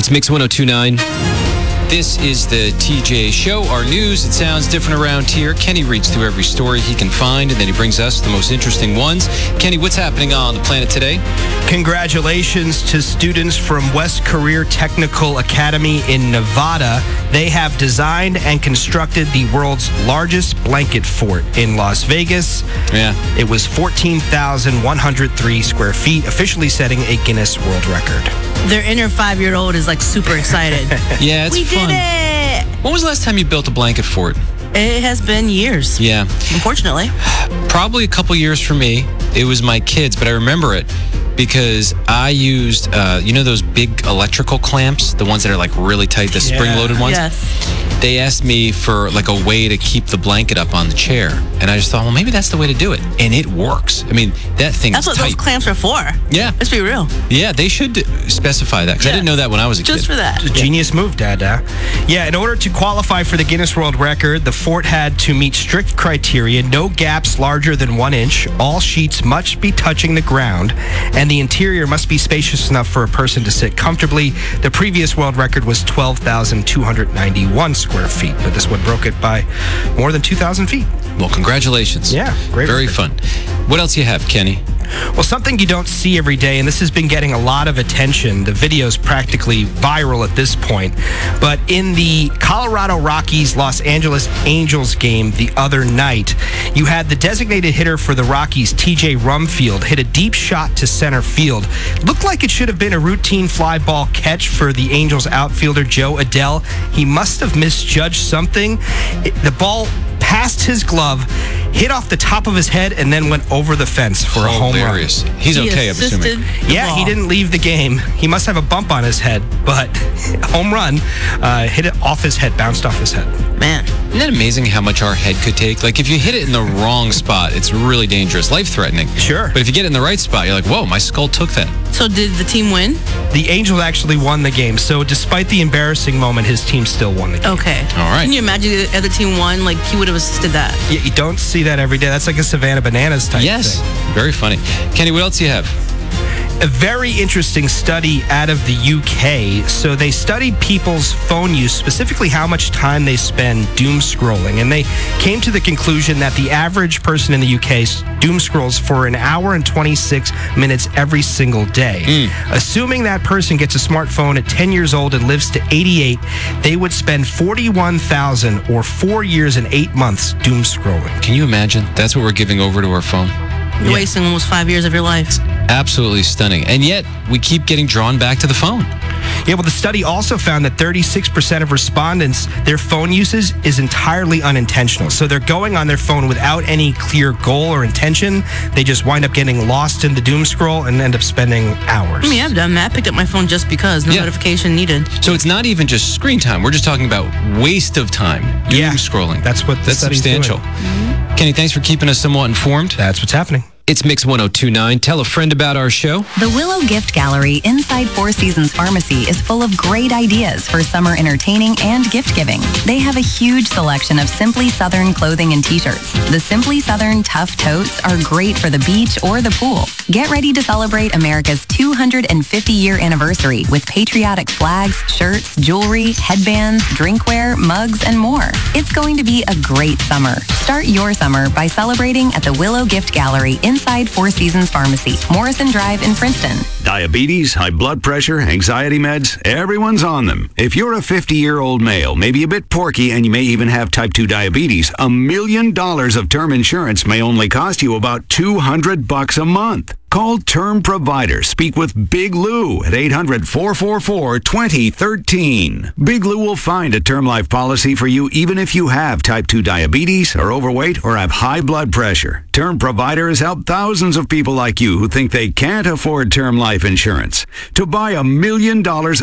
It's Mix 102.9. This is the TJ Show. Our news, it sounds different around here. Kenny reads through every story he can find, and then he brings us the most interesting ones. Kenny, what's happening on the planet today? Congratulations to students from West Career Technical Academy in Nevada. They have designed and constructed the world's largest blanket fort in Las Vegas. Yeah. It was 14,103 square feet, officially setting a Guinness World Record. Their inner 5-year-old is like super excited. Yeah, it's we fun. did it! When was the last time you built a blanket fort? It has been years. Yeah. Unfortunately. Probably a couple years for me. It was my kids, but I remember it because I used, those big electrical clamps, the ones that are like really tight, the spring-loaded ones? Yes. They asked me for like a way to keep the blanket up on the chair. And I just thought, well, maybe that's the way to do it. And it works. I mean, that thing That's is what tight. those clamps are for. Yeah. Let's be real. Yeah, they should specify that because I didn't know that when I was a kid. Just for that. Genius move, Dada. Yeah, in order to qualify for the Guinness World Record, the fort had to meet strict criteria, no gaps larger than 1 inch, all sheets must be touching the ground, and the interior must be spacious enough for a person to sit comfortably. The previous world record was 12,291 square feet, but this one broke it by more than 2,000 feet. Well, congratulations. Yeah, great. Very record. fun. What else you have, Kenny? Well, something you don't see every day, and this has been getting a lot of attention. The video's practically viral at this point. But in the Colorado Rockies Los Angeles Angels game the other night, you had the designated hitter for the Rockies, TJ Rumfield, hit a deep shot to center field. Looked like it should have been a routine fly ball catch for the Angels outfielder, Joe Adell. He must have misjudged something. The ball passed his glove, hit off the top of his head, and then went over the fence for a home run. He's okay, I'm assuming. Yeah, he didn't leave the game. He must have a bump on his head, but home run, hit it off his head, bounced off his head. Man. Isn't that amazing how much our head could take? Like, if you hit it in the wrong spot, it's really dangerous, life-threatening. Sure. But if you get it in the right spot, you're like, whoa, my skull took that. So did the team win? The Angels actually won the game. So despite the embarrassing moment, his team still won the game. Okay. All right. Can you imagine if the other team won? Like, he would have assisted that. Yeah, you don't see that every day. That's like a Savannah Bananas type Yes. thing. Very funny. Kenny, what else do you have? A very interesting study out of the UK. So they studied people's phone use, specifically how much time they spend doom scrolling. And they came to the conclusion that the average person in the UK doom scrolls for 1 hour and 26 minutes every single day. Assuming that person gets a smartphone at 10 years old and lives to 88, they would spend 41,000 or 4 years and 8 months doom scrolling. Can you imagine? That's what we're giving over to our phone. You're wasting almost 5 years of your life. Absolutely stunning. And yet, we keep getting drawn back to the phone. Yeah, well, the study also found that 36% of respondents, their phone usage is entirely unintentional. So they're going on their phone without any clear goal or intention. They just wind up getting lost in the doom scroll and end up spending hours. I mean, I've done that. I picked up my phone just because. No notification needed. So it's not even just screen time. We're just talking about waste of time. Doom scrolling. That's what the study's substantial. doing. Kenny, thanks for keeping us somewhat informed. That's what's happening. It's Mix 102.9. Tell a friend about our show. The Willow Gift Gallery inside Four Seasons Pharmacy is full of great ideas for summer entertaining and gift giving. They have a huge selection of Simply Southern clothing and t-shirts. The Simply Southern Tough Totes are great for the beach or the pool. Get ready to celebrate America's 250-year anniversary with patriotic flags, shirts, jewelry, headbands, drinkware, mugs, and more. It's going to be a great summer. Start your summer by celebrating at the Willow Gift Gallery inside Four Seasons Pharmacy, Morrison Drive in Princeton. Diabetes, high blood pressure, anxiety meds, everyone's on them. If you're a 50-year-old male, maybe a bit porky, and you may even have type 2 diabetes, $1 million of term insurance may only cost you about $200 a month. Call Term Provider. Speak with Big Lou at 800-444-2013. Big Lou will find a term life policy for you even if you have type 2 diabetes, are overweight, or have high blood pressure. Term Provider has helped thousands of people like you who think they can't afford term life insurance. To buy $1 million